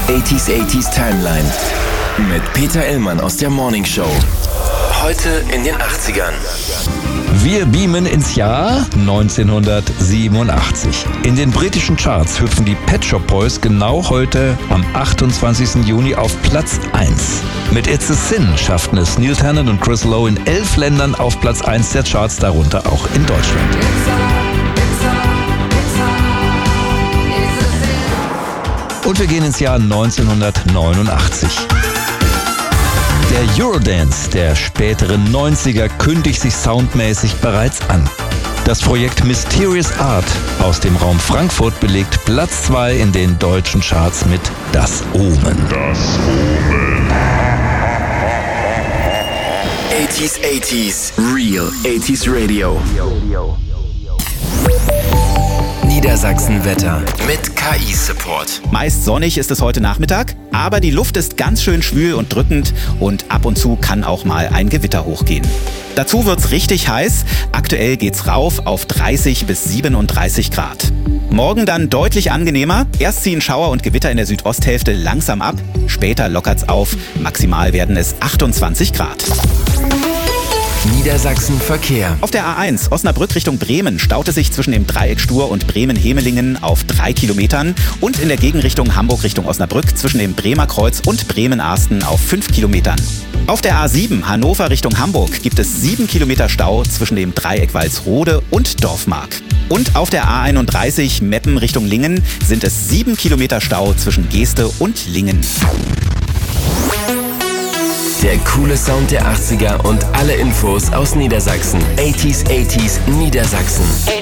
80s Timeline mit Peter Illmann aus der Morning Show. Heute in den 80ern. Wir beamen ins Jahr 1987. In den britischen Charts hüpfen die Pet Shop Boys genau heute am 28. Juni auf Platz 1. Mit It's a Sin schafften es Neil Tennant und Chris Lowe in 11 Ländern auf Platz 1 der Charts, darunter auch in Deutschland. Und wir gehen ins Jahr 1989. Der Eurodance der späteren 90er kündigt sich soundmäßig bereits an. Das Projekt Mysterious Art aus dem Raum Frankfurt belegt Platz 2 in den deutschen Charts mit Das Omen. 80s Real 80s Radio. Niedersachsen-Wetter mit KI-Support. Meist sonnig ist es heute Nachmittag, aber die Luft ist ganz schön schwül und drückend und ab und zu kann auch mal ein Gewitter hochgehen. Dazu wird's richtig heiß. Aktuell geht's rauf auf 30 bis 37 Grad. Morgen dann deutlich angenehmer. Erst ziehen Schauer und Gewitter in der Südosthälfte langsam ab. Später lockert's auf. Maximal werden es 28 Grad. Niedersachsen Verkehr. Auf der A1 Osnabrück Richtung Bremen staute sich zwischen dem Dreieck Stur und Bremen-Hemelingen auf 3 Kilometern und in der Gegenrichtung Hamburg Richtung Osnabrück zwischen dem Bremer Kreuz und Bremen-Ahsten auf 5 Kilometern. Auf der A7 Hannover Richtung Hamburg gibt es 7 Kilometer Stau zwischen dem Dreieck Walsrode und Dorfmark. Und auf der A31 Meppen Richtung Lingen sind es 7 Kilometer Stau zwischen Geeste und Lingen. Der coole Sound der 80er und alle Infos aus Niedersachsen. 80s Niedersachsen.